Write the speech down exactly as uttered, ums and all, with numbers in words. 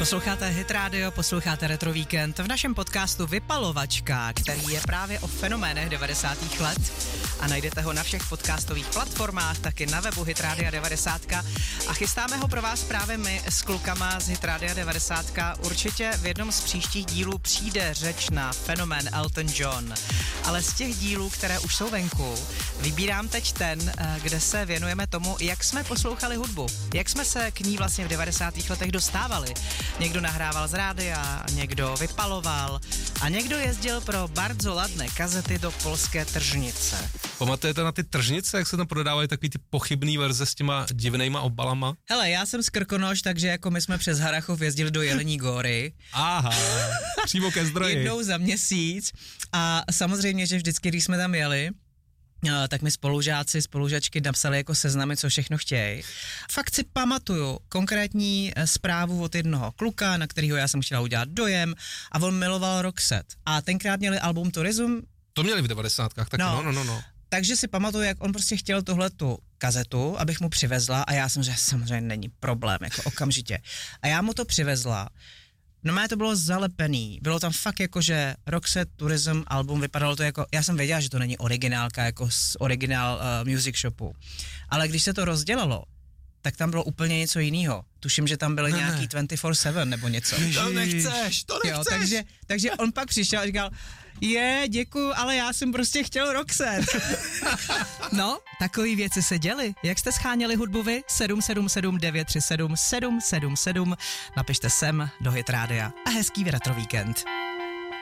Posloucháte Hit Radio, posloucháte Retro Víkend v našem podcastu Vypalovačka, který je právě o fenoménech devadesátých let a najdete ho na všech podcastových platformách, taky na webu Hit Radio devadesát a chystáme ho pro vás právě my s klukama z Hit Radio devadesát. Určitě v jednom z příštích dílů přijde řeč na fenomén Elton John, ale z těch dílů, které už jsou venku, vybírám teď ten, kde se věnujeme tomu, jak jsme poslouchali hudbu, jak jsme se k ní vlastně v devadesátých letech dostávali. Někdo nahrával z rádia, někdo vypaloval a někdo jezdil pro bardzo ladné kazety do polské tržnice. Pamatujete na ty tržnice, jak se tam prodávaly takový ty pochybný verze s těma divnejma obalama? Hele, já jsem z Krkonoš, takže jako my jsme přes Harachov jezdili do Jelení Góry. Aha, přímo ke zdroji. Jednou za měsíc a samozřejmě, že vždycky, když jsme tam jeli, tak mi spolužáci, spolužačky napsali jako seznamy, co všechno chtějí. Fakt si pamatuju konkrétní zprávu od jednoho kluka, na kterého já jsem chtěla udělat dojem a on miloval Roxette. A tenkrát měli album Tourism. To měli v devadesátkách, tak no, no, no, no. no. Takže si pamatuju, jak on prostě chtěl tuhletu kazetu, abych mu přivezla a já jsem, že samozřejmě není problém, jako okamžitě. A já mu to přivezla. No mé to bylo zalepený, bylo tam fakt jako, že Roxette Tourism album, vypadalo to jako, já jsem věděla, že to není originálka, jako z originál uh, music shopu, ale když se to rozdělalo, tak tam bylo úplně něco jiného. Tuším, že tam byly ne, nějaký dvacet čtyři sedm nebo něco. To nechceš, to nechceš. Jo, takže, takže on pak přišel a říkal, je, děkuju, ale já jsem prostě chtěl Roxette. No, takový věci se děly. Jak jste scháněli hudbu vy? sedm sedm sedm devět tři sedm sedm sedm sedm. Napište sem do Hit Rádia. A hezký retro víkend.